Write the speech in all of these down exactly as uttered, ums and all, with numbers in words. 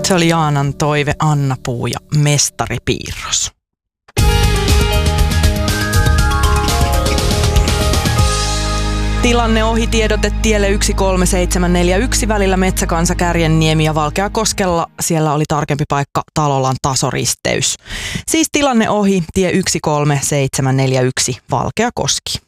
Se oli Jaanan toive, Anna Puu ja Mestari Piirros. Tilanne ohi, tiedote tielle yksi kolme seitsemän neljä yksi välillä Metsäkansa, Kärjenniemi ja Valkeakoskella. Siellä oli tarkempi paikka Talolan tasoristeys. Siis tilanne ohi, tie yksi kolme seitsemän neljä yksi Valkeakoski.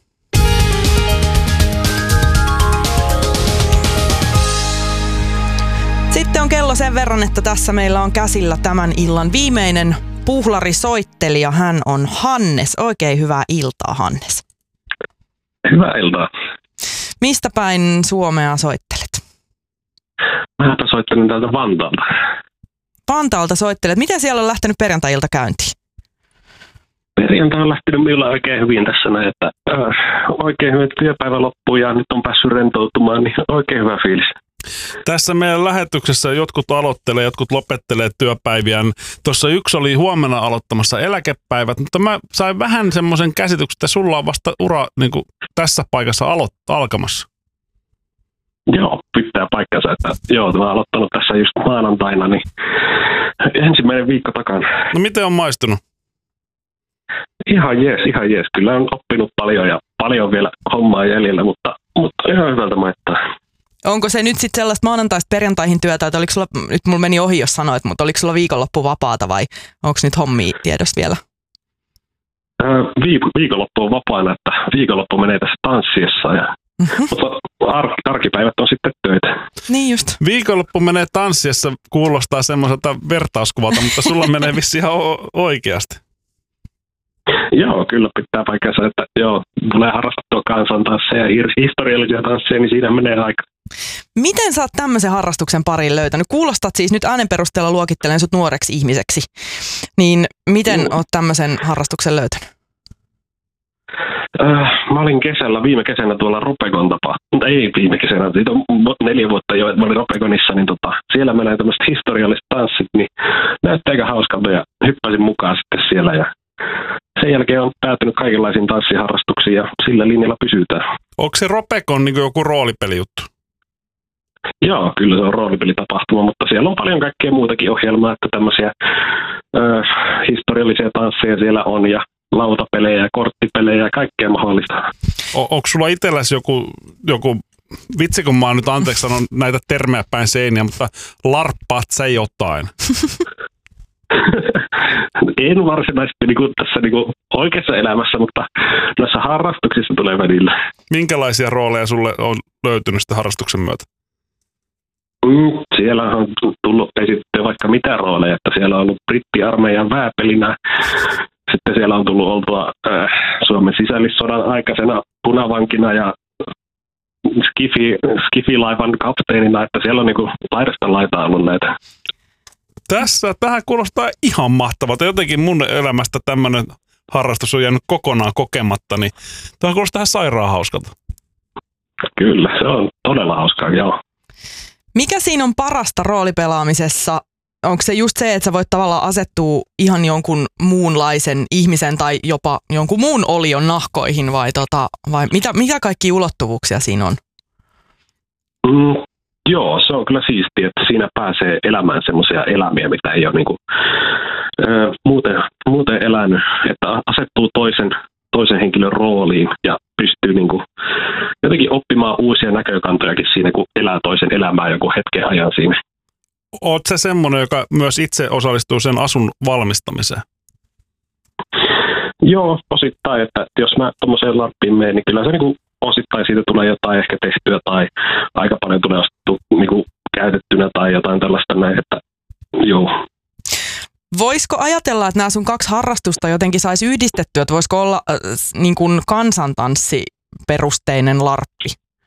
Sitten on kello sen verran, että tässä meillä on käsillä tämän illan viimeinen puhlarisoittelija. Hän on Hannes. Oikein hyvää iltaa, Hannes. Hyvää iltaa. Mistä päin Suomea soittelet? Mä soittelen täältä Vantaalta. Vantaalta soittelet. Miten siellä on lähtenyt perjantai-ilta käyntiin? Perjantai on lähtenyt minulla oikein hyvin tässä näin, että äh, oikein hyvin työpäivä loppuu ja nyt on päässyt rentoutumaan, niin oikein hyvä fiilis. Tässä meidän lähetyksessä jotkut aloittelee, jotkut lopettelee työpäiviään. Tuossa yksi oli huomenna aloittamassa eläkepäivät, mutta mä sain vähän semmoisen käsityksen, että sulla on vasta ura niin kuin tässä paikassa aloittaa alkamassa. Joo, pitää paikkansa, että joo, mä oon aloittanut tässä just maanantaina, niin ensimmäinen viikko takana. No miten on maistunut? Ihan jees, ihan jees. Kyllä on oppinut paljon ja paljon vielä hommaa jäljellä, mutta, mutta ihan hyvältä maittaa. Onko se nyt sitten sellaista maanantaista perjantaihin työtä, että oliko sulla, nyt mulla meni ohi jos sanoit, mutta oliko sulla viikonloppu vapaata vai onko nyt hommia tiedossa vielä? Viik- viikonloppu on vapaana, että viikonloppu menee tässä tanssiessa, ja, mm-hmm. mutta ar- arkipäivät on sitten töitä. Niin just. Viikonloppu menee tanssiessa, kuulostaa semmoiselta vertauskuvalta, mutta sulla menee vissi ihan o- oikeasti. Joo, kyllä pitää paikkansa, että joo, tulee harrastettua kansantansseja ja historiallisia tansseja, niin siinä menee aika. Miten sä oot tämmöisen harrastuksen pariin löytänyt? Kuulostat siis nyt äänen perusteella luokittelen sut nuoreksi ihmiseksi. Niin miten mm. oot tämmöisen harrastuksen löytänyt? Äh, mä olin kesällä, viime kesänä tuolla Ropekon tapa. Mutta ei viime kesänä, siitä on neljä vuotta jo, että mä olin Ropekonissa, niin tota, siellä menee tämmöiset historialliset tanssit, niin näyttää aika hauskalta ja hyppäsin mukaan sitten siellä ja sen jälkeen on päätynyt kaikenlaisiin tanssiharrastuksiin ja sillä linjalla pysytään. Onko se Ropekon niin kuin joku roolipelijuttu? Joo, kyllä se on roolipelitapahtuma, mutta siellä on paljon kaikkea muutakin ohjelmaa, että tämmöisiä ö, historiallisia tansseja siellä on ja lautapelejä ja korttipelejä ja kaikkea mahdollista. O- onko sulla itselläsi joku, joku, vitsi kun mä oon nyt anteeksi sanon näitä termejä päin seiniä, mutta larppaat sä jotain? En varsinaisesti niin kuin tässä niin kuin oikeassa elämässä, mutta näissä harrastuksissa tulee välillä. Minkälaisia rooleja sulle on löytynyt sitä harrastuksen myötä? Mm, siellä on tullut esittyä vaikka mitä rooleja, että siellä on ollut brittiarmeijan vääpelinä. Sitten siellä on tullut oltua äh, Suomen sisällissodan aikaisena punavankina ja skifi, skifilaivan kapteenina, että siellä on niin kuin laidasta laitaa ollut näitä. Tässä, tähän kuulostaa ihan mahtavalta. Jotenkin mun elämästä tämmöinen harrastus on jäänyt kokonaan kokematta, niin tämä kuulostaa ihan sairaan hauskalta. Kyllä, se on todella hauskaa, joo. Mikä siinä on parasta roolipelaamisessa? Onko se just se, että sä voit tavallaan asettua ihan jonkun muunlaisen ihmisen tai jopa jonkun muun olion nahkoihin vai, tota, vai mitä, mitä kaikkia ulottuvuuksia siinä on? Mm, joo, se on kyllä siistiä, että siinä pääsee elämään semmoisia elämiä, mitä ei ole niinku, ö, muuten, muuten elänyt, että asettuu toisen, toisen henkilön rooliin ja pystyy niinku jotenkin oppimaan uusia näkökantojakin siinä, kun elää toisen elämää joku hetken ajan siinä. Oot sä semmoinen, joka myös itse osallistuu sen asun valmistamiseen? Joo, osittain, että jos mä tommoseen larppiin menen, niin kyllä se niinku osittain siitä tulee jotain ehkä tehtyä tai aika paljon tulee niinku käytettynä tai jotain tällaista näin, että joo. Voisiko ajatella, että nämä sun kaksi harrastusta jotenkin saisi yhdistettyä, että voisiko olla äh, niin kuin kansantanssiperusteinen larppi?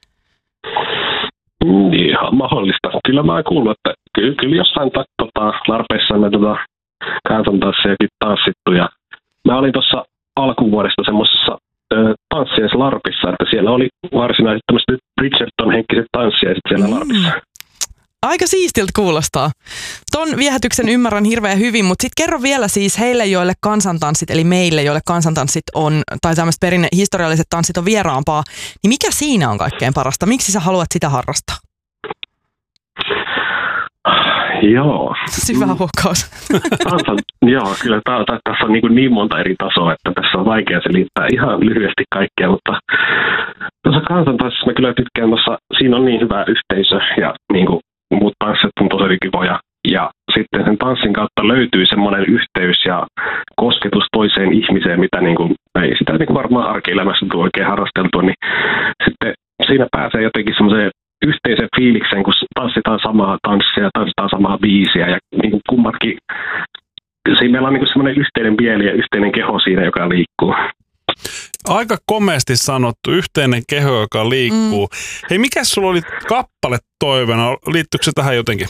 Ihan mahdollista. Kyllä mä oon kuullut, että kyllä, kyllä jossain tota, larpeissa on näitä tota, kansantanssiakin tanssittu. Ja mä olin tuossa alkuvuodesta semmoisessa tanssies larpissa, että siellä oli varsinaisesti tämmöiset Bridgerton-henkiset tanssiaiset siellä mm. larpissa. Aika siistiltä kuulostaa. Ton viehätyksen ymmärrän hirveän hyvin, mutta sitten kerro vielä siis heille, joille kansantanssit, eli meille, joille kansantanssit on, tai tämmöiset perinne historialliset tanssit on vieraampaa, niin mikä siinä on kaikkein parasta? Miksi sä haluat sitä harrastaa? Joo. Syvä huokaus. Kansan, joo, kyllä tää, tää, tässä on niin, niin monta eri tasoa, että tässä on vaikea selittää ihan lyhyesti kaikkea, mutta tuossa kansantanssissa mä kyllä tykkään tuossa, siinä on niin hyvä yhteisö ja niin kuin, muut tanssit on tosi kivoja. Ja sitten sen tanssin kautta löytyy semmoinen yhteys ja kosketus toiseen ihmiseen, mitä niin kuin, ei sitä niin kuin varmaan arkielämässä tule oikein harrasteltua, niin sitten siinä pääsee jotenkin semmoiseen yhteisen fiilikseen, kun tanssitaan samaa tanssia, tanssitaan samaa biisiä ja niin kuin kummatkin, siinä meillä on niin kuin semmoinen yhteinen mieli ja yhteinen keho siinä, joka liikkuu. Aika komeasti sanottu, yhteinen keho, joka liikkuu. Mm. Hei, mikä sulla oli kappale toiveena? Liittyykö se tähän jotenkin?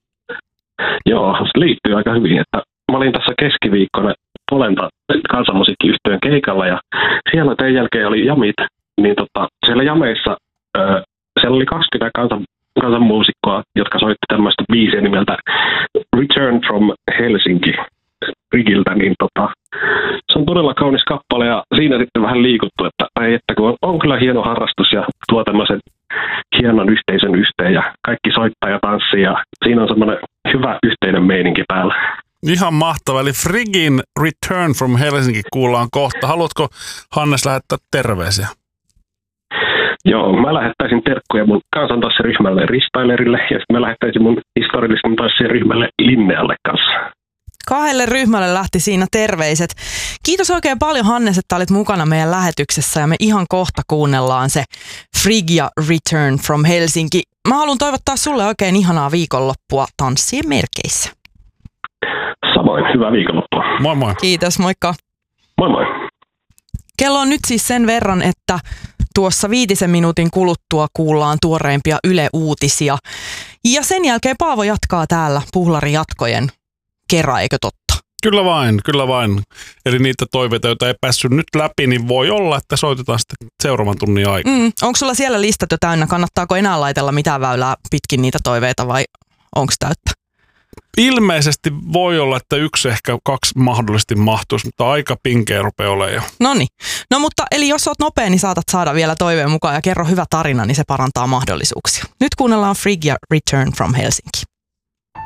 Joo, se liittyy aika hyvin, että mä olin tässä keskiviikkona Polenta kansanmusiikkiyhtiön keikalla ja siellä teidän jälkeen oli jamit, niin tota, siellä jameissa ö, siellä oli kaksikymmentä kansan, kansanmuusikkoa, jotka soitti tämmöistä biisiä nimeltä Return from Helsinki Rigiltä, niin tota, se on todella kaunis kappale ja siinä sitten vähän liikuttu, että, ei, että kun on, on kyllä hieno harrastus ja tuo tämmöisen hienon yhteisön yhteen ja kaikki soittaa ja tanssii ja siinä on semmoinen hyvä yhteinen meininki päällä. Ihan mahtava, eli Frigin Return from Helsinki kuullaan kohta. Haluatko, Hannes, lähettää terveisiä? Joo, mä lähettäisin terkkuja mun kansantanssiryhmälle Ristailerille ja sitten mä lähettäisin mun historiallisten tanssien ryhmälle Linnealle kanssa. Kahdelle ryhmälle lähti siinä terveiset. Kiitos oikein paljon, Hannes, että olit mukana meidän lähetyksessä ja me ihan kohta kuunnellaan se Frigia Return from Helsinki. Mä haluan toivottaa sulle oikein ihanaa viikonloppua tanssien merkeissä. Samoin, hyvää viikonloppua. Moi moi. Kiitos, moikka. Moi moi. Kello on nyt siis sen verran, että tuossa viitisen minuutin kuluttua kuullaan tuoreimpia Yle-uutisia. Ja sen jälkeen Paavo jatkaa täällä Puhlarin jatkojen kerran, eikö totta? Kyllä vain, kyllä vain. Eli niitä toiveita, joita ei päässyt nyt läpi, niin voi olla, että soitetaan sitten seuraavan tunnin aikaa. Mm, onko sulla siellä listat jo täynnä? Kannattaako enää laitella mitään väylää pitkin niitä toiveita vai onko täyttä? Ilmeisesti voi olla, että yksi ehkä kaksi mahdollisesti mahtuisi, mutta aika pinkeä rupeaa olemaan jo. Noniin. No mutta eli jos oot nopea, niin saatat saada vielä toiveen mukaan ja kerro hyvä tarina, niin se parantaa mahdollisuuksia. Nyt kuunnellaan Frigia Return from Helsinki.